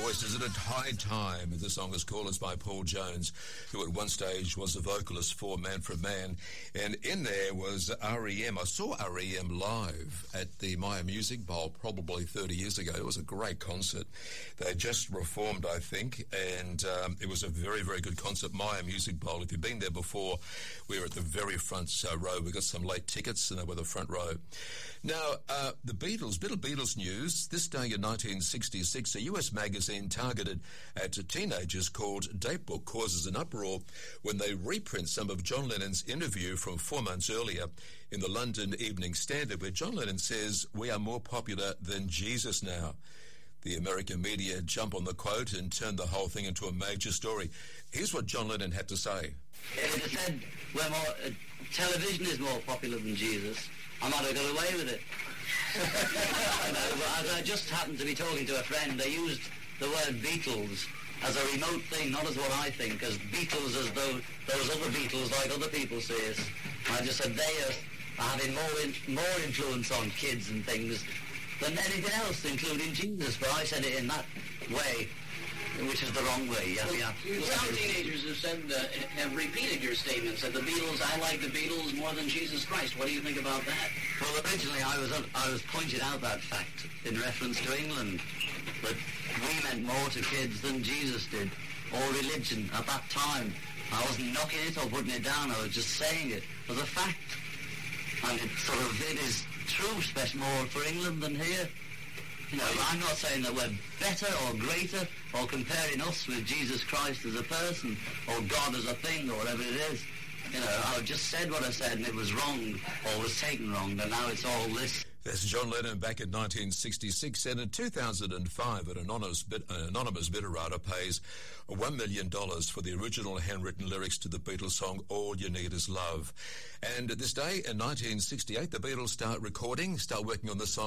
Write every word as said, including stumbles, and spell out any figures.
voice. Isn't it high time? The song is Callers by Paul Jones, who at one stage was the vocalist for Man for Man. And in there was R E M. I saw R E M live at the Myer Music Bowl probably thirty years ago. It was a great concert. They just reformed, I think, and um, it was a very, very good concert. Myer Music Bowl. If you've been there before, we were at the very front uh, row. We got some late tickets, and they were the front row. Now, uh, the Beatles, bit of Beatles news. This day in nineteen sixty-six, a U S magazine targeted at teenagers called Datebook causes an uproar when they reprint some of John Lennon's interview from four months earlier in the London Evening Standard, where John Lennon says, "We are more popular than Jesus now." The American media jump on the quote and turn the whole thing into a major story. Here's what John Lennon had to say. If it had said we're more, uh, television is more popular than Jesus, I might have got away with it. No, but as I just happened to be talking to a friend, they used the word Beatles as a remote thing, not as what I think, as Beatles as though those other Beatles like other people see us. I just said they are having more in, more influence on kids and things than anything else, including Jesus. But I said it in that way, which is the wrong way. Yeah, well, yeah. Some teenagers have said, uh, have repeated your statements that the Beatles, I like the Beatles more than Jesus Christ. What do you think about that? Well, originally I was I was pointing out that fact in reference to England, that we meant more to kids than Jesus did, or religion at that time. I wasn't knocking it or putting it down. I was just saying it as a fact, and it sort of it is true, especially more for England than here. You know, I'm not saying that we're better or greater or comparing us with Jesus Christ as a person or God as a thing or whatever it is. You know, I just said what I said and it was wrong or was taken wrong, and now it's all this. That's John Lennon back in nineteen sixty-six, and in two thousand five, an anonymous, bid, an anonymous bidder writer pays one million dollars for the original handwritten lyrics to the Beatles song All You Need Is Love. And this day in nineteen sixty-eight, the Beatles start recording, start working on the song